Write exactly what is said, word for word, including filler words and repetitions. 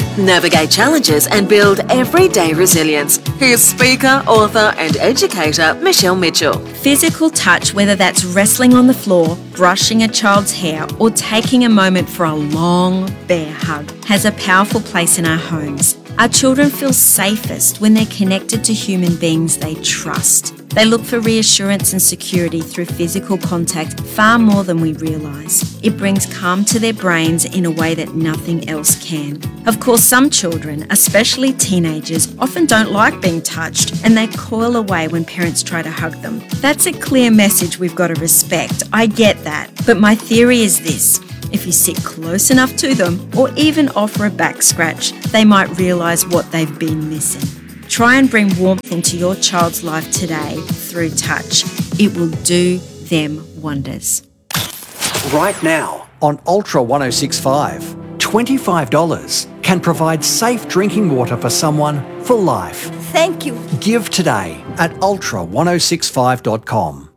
Navigate challenges and build everyday resilience. Here's speaker, author and educator Michelle Mitchell. Physical touch, whether that's wrestling on the floor, brushing a child's hair or taking a moment for a long, bear hug, has a powerful place in our homes. Our children feel safest when they're connected to human beings they trust. They look for reassurance and security through physical contact far more than we realise. It brings calm to their brains in a way that nothing else can. Of course, some children, especially teenagers, often don't like being touched and they coil away when parents try to hug them. That's a clear message we've got to respect. I get that. But my theory is this. If you sit close enough to them or even offer a back scratch, they might realise what they've been missing. Try and bring warmth into your child's life today through touch. It will do them wonders. Right now on Ultra one oh six point five, twenty-five dollars can provide safe drinking water for someone for life. Thank you. Give today at ultra ten sixty-five dot com.